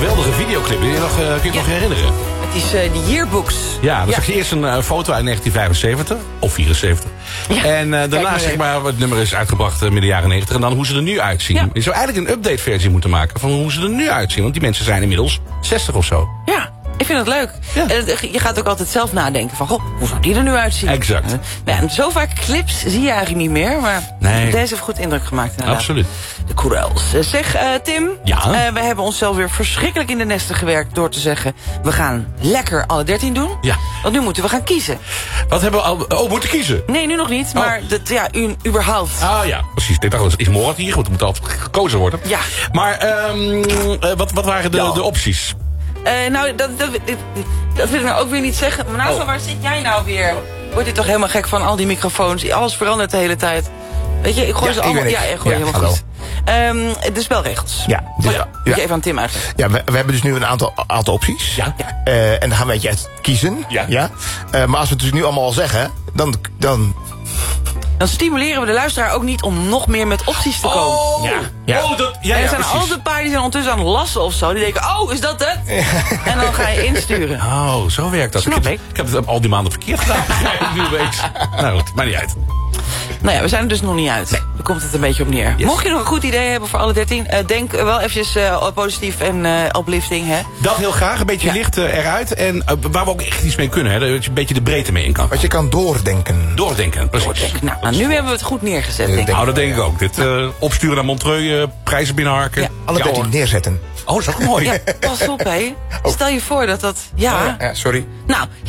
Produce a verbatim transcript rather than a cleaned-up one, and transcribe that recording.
geweldige videoclip. Kun je nog, uh, kun je ja. nog herinneren? Het is uh, de yearbooks. Ja, dan ja. zag je eerst een uh, foto uit negentien vijfenzeventig. Of vierenzeventig. Ja. En uh, daarna zeg maar, het nummer is uitgebracht uh, midden jaren negentig. En dan hoe ze er nu uitzien. Ja. Je zou eigenlijk een update versie moeten maken van hoe ze er nu uitzien. Want die mensen zijn inmiddels zestig of zo. Ja. Ik vind het leuk. Ja. Je gaat ook altijd zelf nadenken van, goh, hoe zou die er nu uitzien? Exact. Uh, ja, zo vaak clips zie je eigenlijk niet meer, maar nee. Deze heeft goed indruk gemaakt. Inderdaad. Absoluut. De Corels. Zeg, uh, Tim, ja? uh, we hebben onszelf weer verschrikkelijk in de nesten gewerkt door te zeggen, we gaan lekker alle dertien doen. Ja. Want nu moeten we gaan kiezen. Wat hebben we al? Oh, moeten kiezen? Nee, nu nog niet, oh. maar dat, ja, u, überhaupt. Ah ja, precies. Ik dacht, is morgen hier? Goed, er moet altijd gekozen worden. Ja. Maar um, uh, wat, wat waren de, ja. de opties? Uh, nou, dat, dat, dat, dat wil ik nou ook weer niet zeggen. Maar nou, oh. waar zit jij nou weer? Word je toch helemaal gek van al die microfoons? Alles verandert de hele tijd. Weet je, ik gooi ja, ze allemaal... Ja, ik gooi ja, helemaal hallo. Goed. Um, de spelregels. Ja. Dus, ja. Moet je even aan Tim uitleggen. Ja, we, we hebben dus nu een aantal, aantal opties. Ja. ja. Uh, en dan gaan we uit je uit kiezen. Ja. ja? Uh, maar als we het dus nu allemaal al zeggen, dan... dan Dan stimuleren we de luisteraar ook niet om nog meer met opties te komen. Oh, ja. ja. oh dat, ja, en er ja, zijn precies. altijd een paar die zijn ondertussen aan het lassen of zo. Die denken, oh, is dat het? Ja. En dan ga je insturen. Oh, zo werkt dat. Snap ik, heb, ik. ik heb het al die maanden verkeerd gedaan. Nu weeks. Nou goed, maakt niet uit. Nou ja, we zijn er dus nog niet uit. Nee. Daar komt het een beetje op neer. Yes. Mocht je nog een goed idee hebben voor alle dertien... Uh, denk wel eventjes uh, positief en uh, uplifting. Hè? Dat heel graag. Een beetje ja. licht uh, eruit. En uh, waar we ook echt iets mee kunnen. Hè, dat je een beetje de breedte mee in kan. Wat je kan doordenken. Doordenken, precies. Doordenken. Nou, nou, nu hebben we het goed neergezet. Denk nou, dat denk ik ook. Dit uh, opsturen naar Montreux, uh, prijzen binnenharken. Ja, alle dertien neerzetten. Oh, dat is ook mooi. Ja, pas op, hé. Stel je voor dat dat... Ja, oh, ja sorry. Nou...